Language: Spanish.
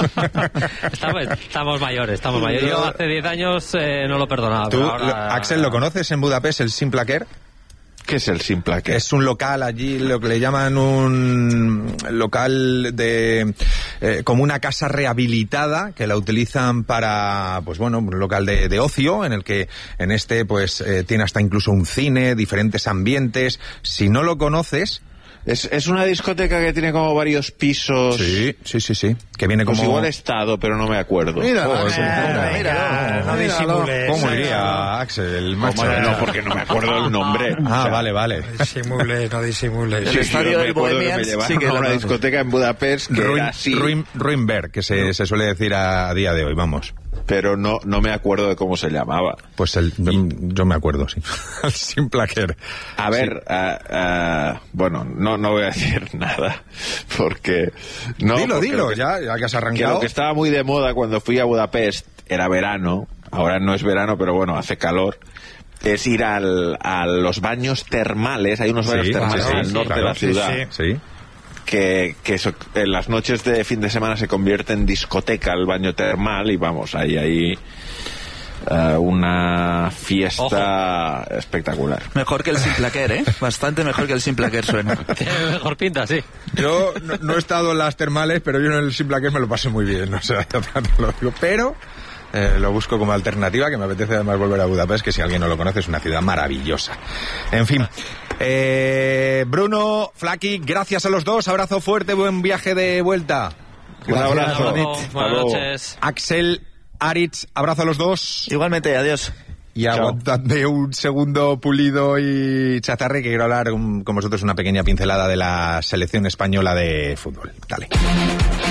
Estamos mayores. Yo hace 10 años no lo perdonaba. ¿Tú, ahora... Axel, lo conoces en Budapest, el Simplaker? ¿Qué es el Simplaker? Es un local allí, lo que le llaman un local de como una casa rehabilitada que la utilizan para, pues bueno, un local de ocio en el que en este pues tiene hasta incluso un cine, diferentes ambientes. Si no lo conoces... Es una discoteca que tiene como varios pisos. Sí. Que viene como... Pues igual he estado, pero no me acuerdo. Mira, no disimules. ¿Cómo iría, Axel? Macho? No, porque no me acuerdo el nombre. Vale. No disimules. El estadio del Bohemians sí que a lo una conozco. discoteca en Budapest que era así, Ruinberg, que se suele decir a día de hoy, vamos. pero no me acuerdo de cómo se llamaba. Pues yo me acuerdo, sí. El Simplaker. A ver, bueno, no voy a decir nada, porque... Dilo, ya que has Que arrancado. lo que estaba muy de moda cuando fui a Budapest era verano, ahora no es verano, pero bueno, hace calor, es ir a los baños termales. Hay unos baños termales al norte de la ciudad. Sí. Que en las noches de fin de semana se convierte en discoteca el baño termal y vamos, hay una fiesta espectacular. Mejor que el Simplaker, ¿eh? Bastante mejor que el Simplaker suena. Tiene mejor pinta, sí. Yo no he estado en las termales, pero yo en el Simplaker me lo pasé muy bien, o sea, ya te lo digo. Pero lo busco como alternativa, que me apetece además volver a Budapest, que si alguien no lo conoce es una ciudad maravillosa. En fin, Bruno, Flaki, gracias a los dos, abrazo fuerte, buen viaje de vuelta. Un abrazo. Buenas noches. Axel, Aritz, abrazo a los dos. Igualmente, adiós. Y aguantadme un segundo, Pulido y Chazarri, que quiero hablar con vosotros una pequeña pincelada de la selección española de fútbol. Dale.